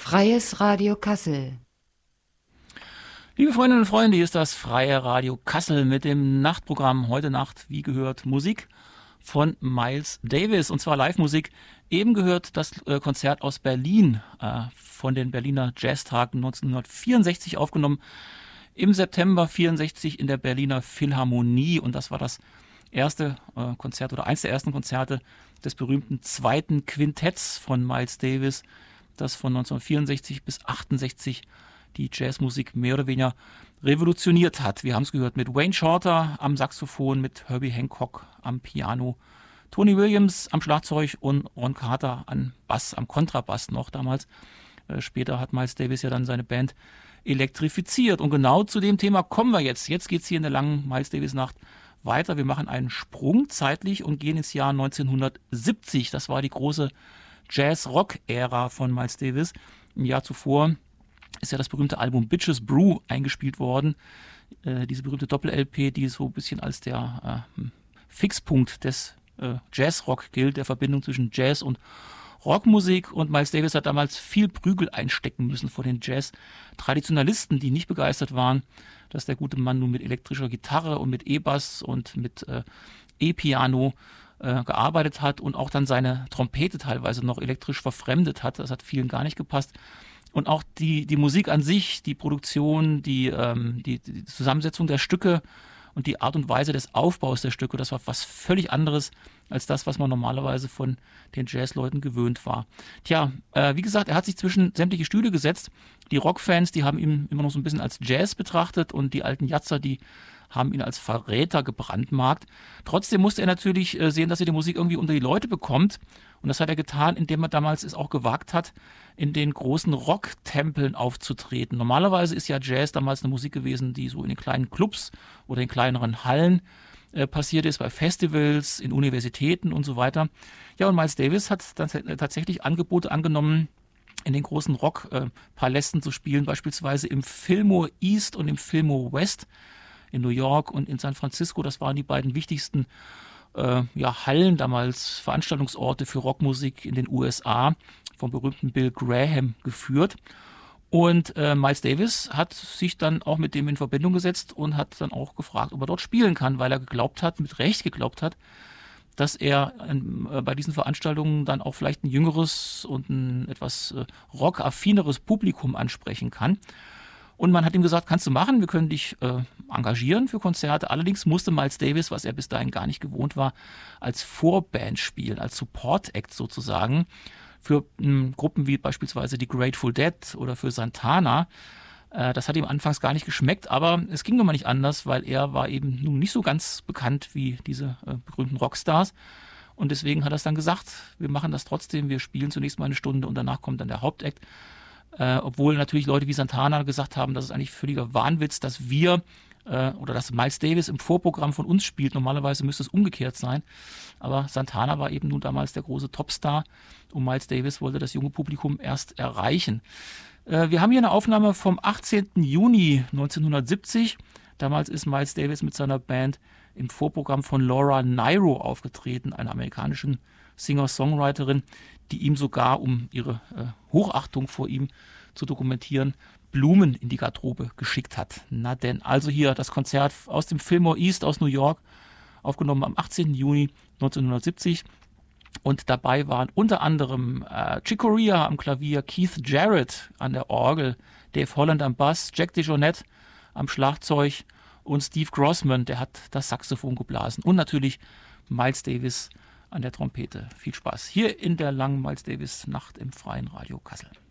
Freies Radio Kassel. Liebe Freundinnen und Freunde, hier ist das Freie Radio Kassel mit dem Nachtprogramm. Heute Nacht, wie gehört, Musik von Miles Davis, und zwar Live-Musik. Eben gehört das Konzert aus Berlin von den Berliner Jazztagen 1964 aufgenommen. Im September 1964 in der Berliner Philharmonie, und das war das erste Konzert oder eins der ersten Konzerte des berühmten zweiten Quintetts von Miles Davis, das von 1964 bis 1968 die Jazzmusik mehr oder weniger revolutioniert hat. Wir haben es gehört mit Wayne Shorter am Saxophon, mit Herbie Hancock am Piano, Tony Williams am Schlagzeug und Ron Carter am Bass, am Kontrabass noch damals. Später hat Miles Davis ja dann seine Band elektrifiziert. Und genau zu dem Thema kommen wir jetzt. Jetzt geht es hier in der langen Miles Davis Nacht weiter. Wir machen einen Sprung zeitlich und gehen ins Jahr 1970. Das war die große Jazz-Rock-Ära von Miles Davis. Im Jahr zuvor ist ja das berühmte Album Bitches Brew eingespielt worden. Diese berühmte Doppel-LP, die so ein bisschen als der Fixpunkt des Jazz-Rock gilt, der Verbindung zwischen Jazz und Rockmusik. Und Miles Davis hat damals viel Prügel einstecken müssen vor den Jazz-Traditionalisten, die nicht begeistert waren, dass der gute Mann nun mit elektrischer Gitarre und mit E-Bass und mit E-Piano gearbeitet hat und auch dann seine Trompete teilweise noch elektrisch verfremdet hat. Das hat vielen gar nicht gepasst. Und auch die Musik an sich, die Produktion, die Zusammensetzung der Stücke und die Art und Weise des Aufbaus der Stücke, das war was völlig anderes als das, was man normalerweise von den Jazzleuten gewöhnt war. Tja, wie gesagt, er hat sich zwischen sämtliche Stühle gesetzt. Die Rockfans, die haben ihn immer noch so ein bisschen als Jazz betrachtet, und die alten Jatzer, die haben ihn als Verräter gebrandmarkt. Trotzdem musste er natürlich sehen, dass er die Musik irgendwie unter die Leute bekommt. Und das hat er getan, indem er damals es auch gewagt hat, in den großen Rocktempeln aufzutreten. Normalerweise ist ja Jazz damals eine Musik gewesen, die so in den kleinen Clubs oder in kleineren Hallen passiert ist, bei Festivals, in Universitäten und so weiter. Ja, und Miles Davis hat dann tatsächlich Angebote angenommen, in den großen Rockpalästen zu spielen, beispielsweise im Fillmore East und im Fillmore West in New York und in San Francisco. Das waren die beiden wichtigsten Hallen damals, Veranstaltungsorte für Rockmusik in den USA, vom berühmten Bill Graham geführt. Und Miles Davis hat sich dann auch mit dem in Verbindung gesetzt und hat dann auch gefragt, ob er dort spielen kann, weil er geglaubt hat, mit Recht geglaubt hat, dass er bei diesen Veranstaltungen dann auch vielleicht ein jüngeres und ein etwas rockaffineres Publikum ansprechen kann. Und man hat ihm gesagt, kannst du machen, wir können dich engagieren für Konzerte. Allerdings musste Miles Davis, was er bis dahin gar nicht gewohnt war, als Vorband spielen, als Support-Act sozusagen, für Gruppen wie beispielsweise die Grateful Dead oder für Santana. Das hat ihm anfangs gar nicht geschmeckt, aber es ging nun mal nicht anders, weil er war eben nun nicht so ganz bekannt wie diese berühmten Rockstars. Und deswegen hat er es dann gesagt, wir machen das trotzdem, wir spielen zunächst mal eine Stunde und danach kommt dann der Hauptakt. Obwohl natürlich Leute wie Santana gesagt haben, das ist eigentlich völliger Wahnwitz, dass wir oder dass Miles Davis im Vorprogramm von uns spielt. Normalerweise müsste es umgekehrt sein. Aber Santana war eben nun damals der große Topstar und Miles Davis wollte das junge Publikum erst erreichen. Wir haben hier eine Aufnahme vom 18. Juni 1970. Damals ist Miles Davis mit seiner Band im Vorprogramm von Laura Nyro aufgetreten, einer amerikanischen Singer-Songwriterin, die ihm sogar, um ihre Hochachtung vor ihm zu dokumentieren, Blumen in die Garderobe geschickt hat. Na denn, also hier das Konzert aus dem Fillmore East aus New York, aufgenommen am 18. Juni 1970. Und dabei waren unter anderem Chick Corea am Klavier, Keith Jarrett an der Orgel, Dave Holland am Bass, Jack DeJohnette am Schlagzeug und Steve Grossman, der hat das Saxophon geblasen. Und natürlich Miles Davis an der Trompete. Viel Spaß hier in der langen Miles Davis Nacht im Freien Radio Kassel.